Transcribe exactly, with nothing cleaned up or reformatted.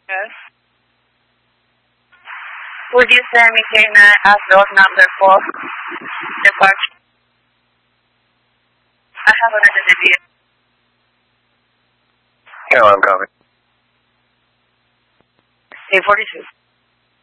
Yes. Would you send me Dana as road number four? Departure. I have another review. Carolina, copy. A forty-two.